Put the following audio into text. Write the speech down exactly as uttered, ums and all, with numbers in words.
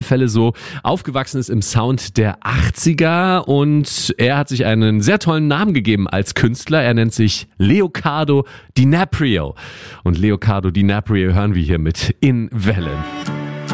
Fälle so aufgewachsen ist im Sound der achtziger und er hat sich einen sehr tollen Namen gegeben als Künstler. Er nennt sich Leocardo DiNaprio. Und Leocardo DiNaprio hören wir hier mit In Wellen.